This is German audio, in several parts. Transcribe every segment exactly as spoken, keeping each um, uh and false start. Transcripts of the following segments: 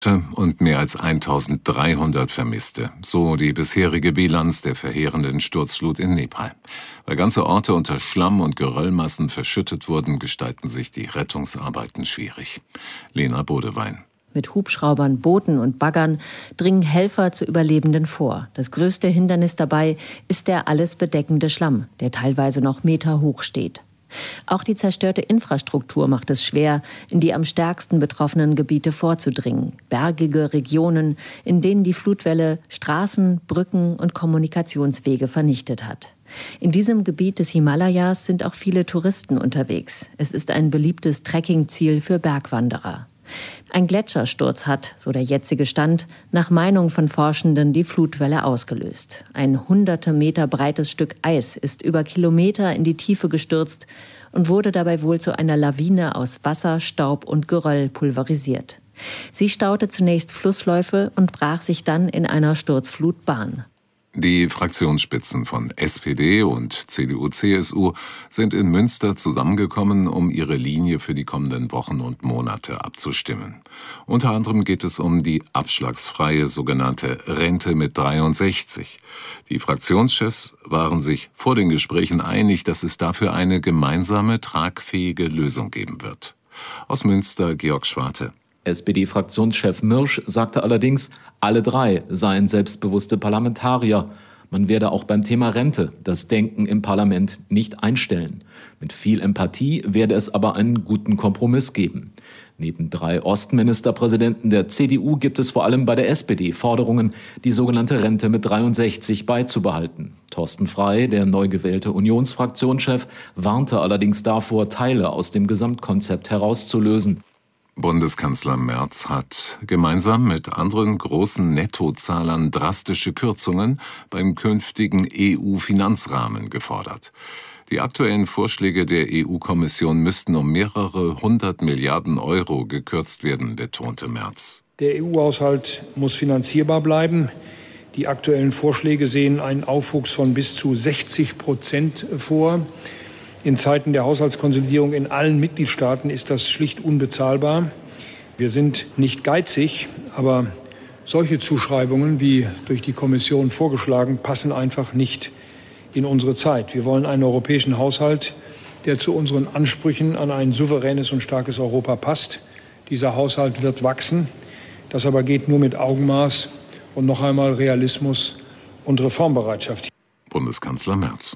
und mehr als eintausenddreihundert Vermisste. So die bisherige Bilanz der verheerenden Sturzflut in Nepal. Weil ganze Orte unter Schlamm und Geröllmassen verschüttet wurden, gestalten sich die Rettungsarbeiten schwierig. Lena Bodewein. Mit Hubschraubern, Booten und Baggern dringen Helfer zu Überlebenden vor. Das größte Hindernis dabei ist der alles bedeckende Schlamm, der teilweise noch Meter hoch steht. Auch die zerstörte Infrastruktur macht es schwer, in die am stärksten betroffenen Gebiete vorzudringen. Bergige Regionen, in denen die Flutwelle Straßen, Brücken und Kommunikationswege vernichtet hat. In diesem Gebiet des Himalayas sind auch viele Touristen unterwegs. Es ist ein beliebtes Trekkingziel für Bergwanderer. Ein Gletschersturz hat, so der jetzige Stand, nach Meinung von Forschenden die Flutwelle ausgelöst. Ein hunderte Meter breites Stück Eis ist über Kilometer in die Tiefe gestürzt und wurde dabei wohl zu einer Lawine aus Wasser, Staub und Geröll pulverisiert. Sie staute zunächst Flussläufe und brach sich dann in einer Sturzflut Bahn. Die Fraktionsspitzen von S P D und C D U C S U sind in Münster zusammengekommen, um ihre Linie für die kommenden Wochen und Monate abzustimmen. Unter anderem geht es um die abschlagsfreie sogenannte Rente mit dreiundsechzig. Die Fraktionschefs waren sich vor den Gesprächen einig, dass es dafür eine gemeinsame, tragfähige Lösung geben wird. Aus Münster Georg Schwarte. S P D-Fraktionschef Mirsch sagte allerdings, alle drei seien selbstbewusste Parlamentarier. Man werde auch beim Thema Rente das Denken im Parlament nicht einstellen. Mit viel Empathie werde es aber einen guten Kompromiss geben. Neben drei Ostministerpräsidenten der C D U gibt es vor allem bei der S P D Forderungen, die sogenannte Rente mit dreiundsechzig beizubehalten. Thorsten Frey, der neu gewählte Unionsfraktionschef, warnte allerdings davor, Teile aus dem Gesamtkonzept herauszulösen. Bundeskanzler Merz hat gemeinsam mit anderen großen Nettozahlern drastische Kürzungen beim künftigen E U-Finanzrahmen gefordert. Die aktuellen Vorschläge der E U-Kommission müssten um mehrere hundert Milliarden Euro gekürzt werden, betonte Merz. Der E U-Haushalt muss finanzierbar bleiben. Die aktuellen Vorschläge sehen einen Aufwuchs von bis zu sechzig Prozent vor. In Zeiten der Haushaltskonsolidierung in allen Mitgliedstaaten ist das schlicht unbezahlbar. Wir sind nicht geizig, aber solche Zuschreibungen, wie durch die Kommission vorgeschlagen, passen einfach nicht in unsere Zeit. Wir wollen einen europäischen Haushalt, der zu unseren Ansprüchen an ein souveränes und starkes Europa passt. Dieser Haushalt wird wachsen. Das aber geht nur mit Augenmaß und noch einmal Realismus und Reformbereitschaft. Bundeskanzler Merz.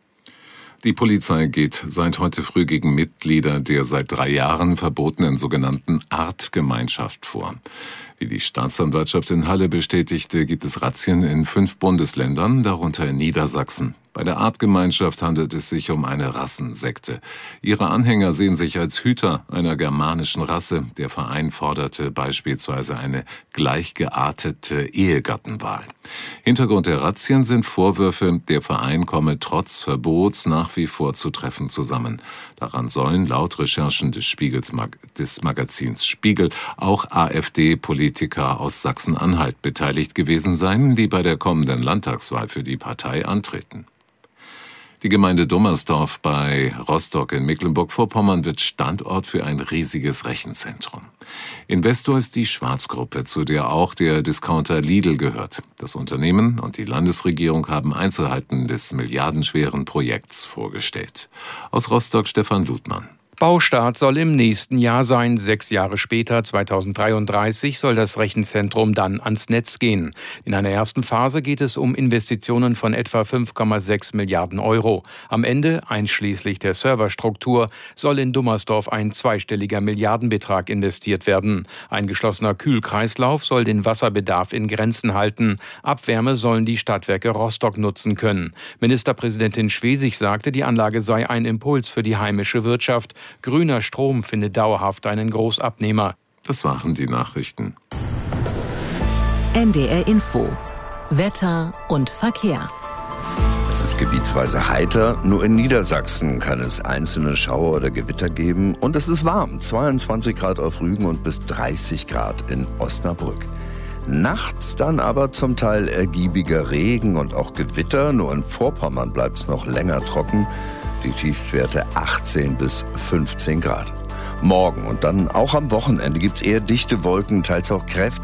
Die Polizei geht seit heute früh gegen Mitglieder der seit drei Jahren verbotenen sogenannten Artgemeinschaft vor. Wie die Staatsanwaltschaft in Halle bestätigte, gibt es Razzien in fünf Bundesländern, darunter in Niedersachsen. Bei der Artgemeinschaft handelt es sich um eine Rassensekte. Ihre Anhänger sehen sich als Hüter einer germanischen Rasse. Der Verein forderte beispielsweise eine gleichgeartete Ehegattenwahl. Hintergrund der Razzien sind Vorwürfe, der Verein komme trotz Verbots nach wie vor zu Treffen zusammen. Daran sollen laut Recherchen des Spiegels, des Magazins Spiegel auch AfD-Politiker aus Sachsen-Anhalt beteiligt gewesen sein, die bei der kommenden Landtagswahl für die Partei antreten. Die Gemeinde Dummersdorf bei Rostock in Mecklenburg-Vorpommern wird Standort für ein riesiges Rechenzentrum. Investor ist die Schwarz-Gruppe, zu der auch der Discounter Lidl gehört. Das Unternehmen und die Landesregierung haben Einzelheiten des milliardenschweren Projekts vorgestellt. Aus Rostock Stefan Ludmann. Baustart soll im nächsten Jahr sein. Sechs Jahre später, zweitausenddreiunddreißig, soll das Rechenzentrum dann ans Netz gehen. In einer ersten Phase geht es um Investitionen von etwa fünf Komma sechs Milliarden Euro. Am Ende, einschließlich der Serverstruktur, soll in Dummersdorf ein zweistelliger Milliardenbetrag investiert werden. Ein geschlossener Kühlkreislauf soll den Wasserbedarf in Grenzen halten. Abwärme sollen die Stadtwerke Rostock nutzen können. Ministerpräsidentin Schwesig sagte, die Anlage sei ein Impuls für die heimische Wirtschaft. Grüner Strom findet dauerhaft einen Großabnehmer. Das waren die Nachrichten. N D R Info. Wetter und Verkehr. Es ist gebietsweise heiter, nur in Niedersachsen kann es einzelne Schauer oder Gewitter geben. Und es ist warm, zweiundzwanzig Grad auf Rügen und bis dreißig Grad in Osnabrück. Nachts dann aber zum Teil ergiebiger Regen und auch Gewitter, nur in Vorpommern bleibt es noch länger trocken. Die Tiefstwerte achtzehn bis fünfzehn Grad. Morgen und dann auch am Wochenende gibt es eher dichte Wolken, teils auch kräftige